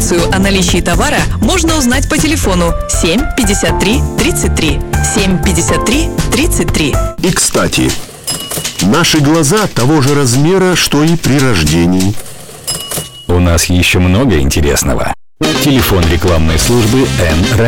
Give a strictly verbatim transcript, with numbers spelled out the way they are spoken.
Информацию о наличии товара можно узнать по телефону семь пятьдесят три тридцать три. семь пятьдесят три тридцать три. И, кстати, наши глаза того же размера, что и при рождении. У нас еще много интересного. Телефон рекламной службы Н.